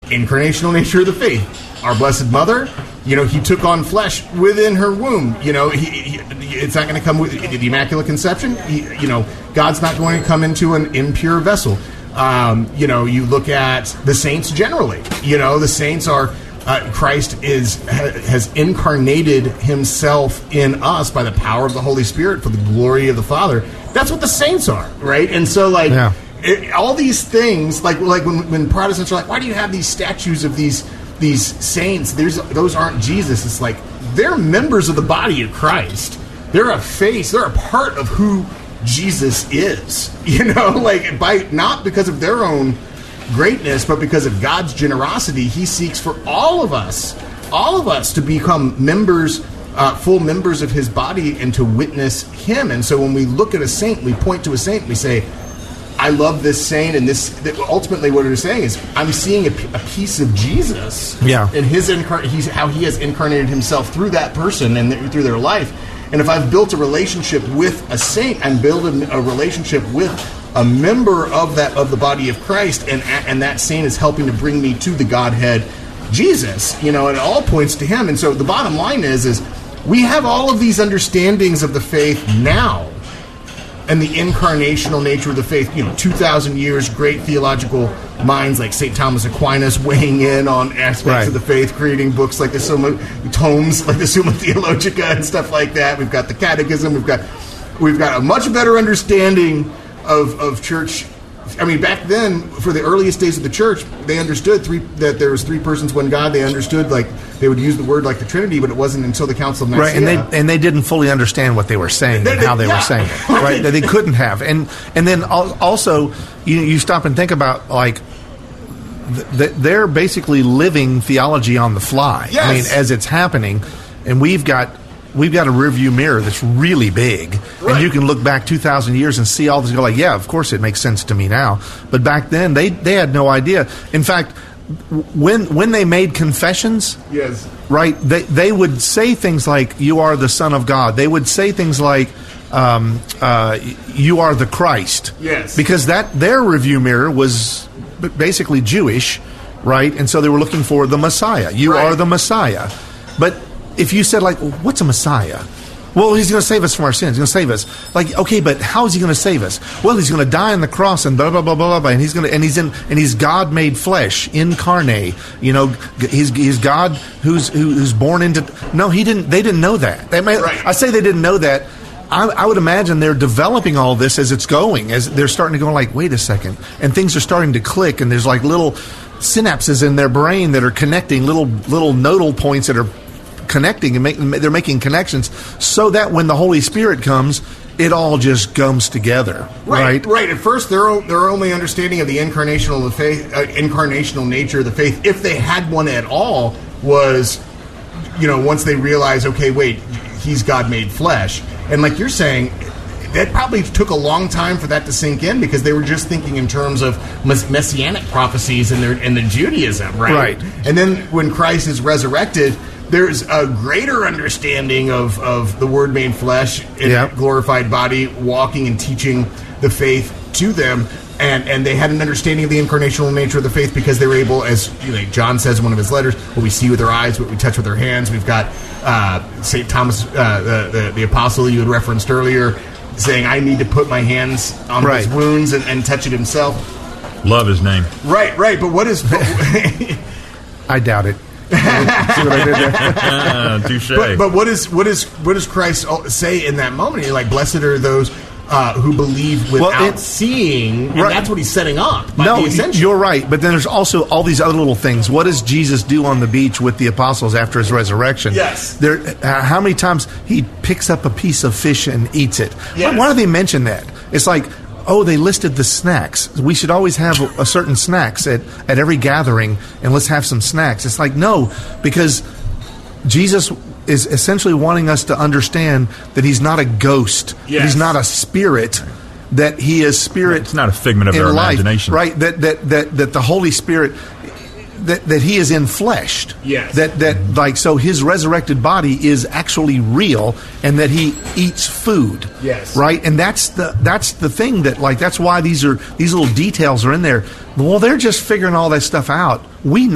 incarnational nature of the faith. Our Blessed Mother, he took on flesh within her womb. It's not going to come with the Immaculate Conception. God's not going to come into an impure vessel. You look at the saints generally. The saints are Christ has incarnated himself in us by the power of the Holy Spirit for the glory of the Father. That's what the saints are, right? And so, all these things, like when Protestants are like, why do you have these statues of these saints? Those aren't Jesus. It's like they're members of the body of Christ. They're a face. They're a part of who Jesus is. Not because of their own greatness, but because of God's generosity. He seeks for all of us to become members, full members of his body, and to witness him. And so when we look at a saint, we point to a saint, we say, I love this saint, and ultimately what we're saying is, I'm seeing a piece of Jesus, and how he has incarnated himself through that person and through their life. And if I've built a relationship with a saint, I'm building a relationship with a member of the body of Christ, and that saint is helping to bring me to the Godhead, Jesus. And it all points to him. And so the bottom line is we have all of these understandings of the faith now, and the incarnational nature of the faith. 2,000 years, great theological minds like St. Thomas Aquinas weighing in on aspects of the faith, creating books like the tomes like the Summa Theologica and stuff like that. We've got the Catechism. We've got a much better understanding of church. I mean, back then, for the earliest days of the church, they understood that there was three persons, one God. They understood, they would use the word like the Trinity, but it wasn't until the Council of Nicaea. Right, and they didn't fully understand what they were saying and how they were saying it. Right, they couldn't have. And then also, you stop and think about, they're basically living theology on the fly. Yes. I mean, as it's happening, and we've got a rearview mirror that's really big, and you can look back 2,000 years and see all this and go yeah, of course it makes sense to me now. But back then, they had no idea. In fact, when they made confessions, right, they would say things like, you are the Son of God. They would say things like, you are the Christ. Yes. Because their review mirror was basically Jewish, right? And so they were looking for the Messiah. You are the Messiah. But if you said, what's a Messiah? Well, he's going to save us from our sins. He's going to save us. Okay, but how is he going to save us? Well, he's going to die on the cross and blah blah blah blah blah. And he's God made flesh, incarnate. He's God who's born into. No, he didn't. They didn't know that. I say they didn't know that. I would imagine they're developing all this as it's going, as they're starting to go wait a second, and things are starting to click, and there's little synapses in their brain that are connecting, little nodal points that are connecting, and they're making connections, so that when the Holy Spirit comes, it all just gums together. Right. At first, their only understanding of the incarnational nature of the faith, if they had one at all, was, once they realized, okay, wait, he's God made flesh, and like you're saying, that probably took a long time for that to sink in, because they were just thinking in terms of messianic prophecies in the Judaism, right? And then when Christ is resurrected, there's a greater understanding of the Word made flesh in that glorified body, walking and teaching the faith to them. And they had an understanding of the incarnational nature of the faith, because they were able, as John says in one of his letters, what we see with our eyes, what we touch with our hands. We've got St. Thomas, the apostle you had referenced earlier, saying, I need to put my hands on his wounds and touch it himself. Love his name. Right. But what is... I doubt it. See what I did there? Touche. But what does Christ say in that moment? He's like, blessed are those who believe without seeing, and that's what he's setting up. You're right, but then there's also all these other little things. What does Jesus do on the beach with the apostles after his resurrection? Yes. How many times he picks up a piece of fish and eats it? Yes. Why do they mention that? It's like, they listed the snacks. We should always have a certain snacks at every gathering, and let's have some snacks. It's like, no, because Jesus is essentially wanting us to understand that he's not a ghost. Yes. He's not a spirit. That he is spirit. It's not a figment of our imagination, right? That the Holy Spirit, that he is enfleshed. Yes. So his resurrected body is actually real, and that he eats food. Yes. Right? And that's the thing that's why these little details are in there. Well, they're just figuring all that stuff out. We know